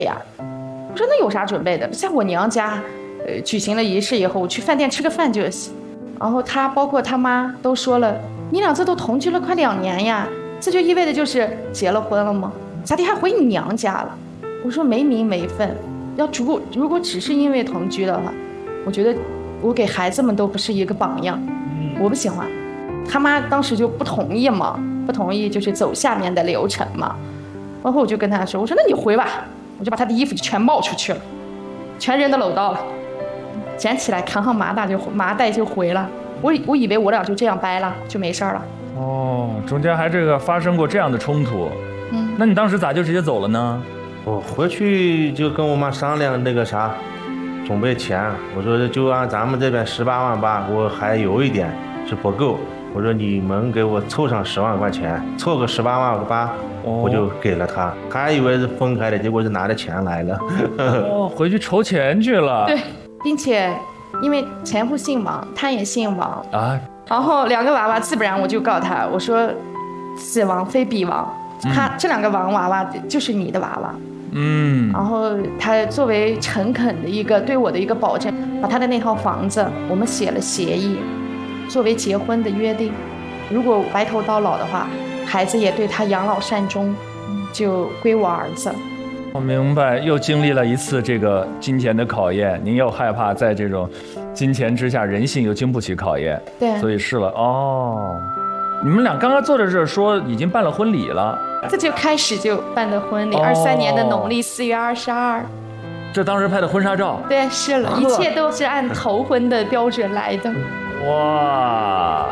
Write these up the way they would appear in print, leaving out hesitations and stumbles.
呀。我说那有啥准备的？在我娘家，举行了仪式以后，我去饭店吃个饭就行。然后他包括他妈都说了，你俩这都同居了快2年呀，这就意味着就是结了婚了吗？咋地还回你娘家了？我说没名没分，如果只是因为同居的话，我觉得我给孩子们都不是一个榜样，我不喜欢。他妈当时就不同意嘛，不同意就是走下面的流程嘛。然后我就跟他说，我说那你回吧。我就把他的衣服就全冒出去了，全扔到楼道了，捡起来扛上麻袋就回了。我以为我俩就这样掰了，就没事了。 哦，中间还这个发生过这样的冲突。那你当时咋就直接走了呢？ 我回去就跟我妈商量那个啥，准备钱。我说就按咱们这边18万吧，我还有一点是不够。我说你们给我凑上10万块钱，凑个18万8，我就给了他。还以为是分开的，结果是拿着钱来了。 回去筹钱去了。 对，并且因为前夫姓王，他也姓王啊。 然后2个娃娃，自不然我就告他，我说此王非彼王，他这2个王娃娃就是你的娃娃。然后他作为诚恳的一个对我的一个保证，把他的那套房子我们写了协议，作为结婚的约定。如果白头到老的话，孩子也对他养老善终，就归我儿子。 我明白，又经历了一次这个金钱的考验，您又害怕在这种金钱之下，人性又经不起考验， 对， 所以是了。你们俩刚刚坐在这儿说已经办了婚礼了， 这就开始就办的婚礼，23年的农历4月22。 这当时拍的婚纱照？ 对，是了，一切都是按头婚的标准来的。 哇！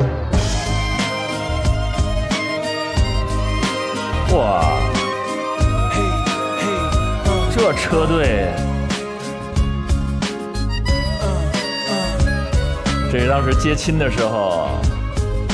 这车队，这是当时接亲的时候。